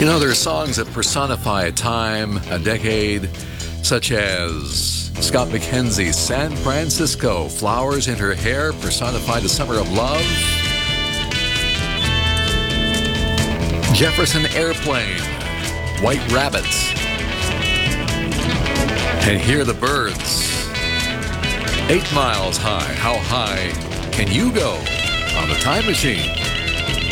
You know, there are songs that personify a time, a decade, such as Scott McKenzie's San Francisco, Flowers in Her Hair personify the summer of love. Jefferson Airplane, White Rabbits. And Hear the Birds. 8 miles high, how high can you go on the time machine?